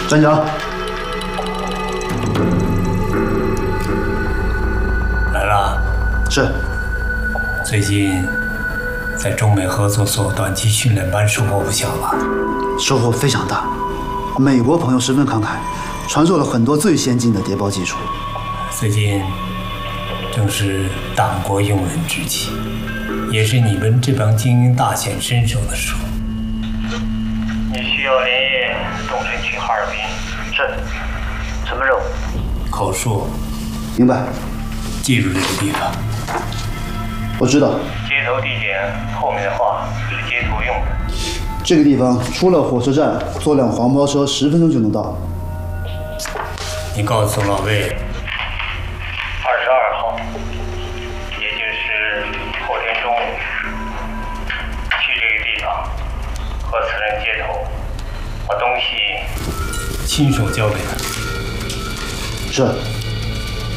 站长， 来了。 是。 最近在中美合作所短期训练班收获不小吧？ 收获非常大，美国朋友十分慷慨，传授了很多最先进的谍报技术。 最近正是党国用人之际，也是你们这帮精英大显身手的时候。 你需要连夜动身去哈尔滨。 是。什么任务？ 口述。 明白。 记住这个地方。 我知道。 接头地点后面的话是接头用的。 这个地方出了火车站，坐辆黄包车10分钟就能到。 你告诉老魏。 22号，也就是后天中午，去这个地方，和此人接头，把东西亲手交给他。 是。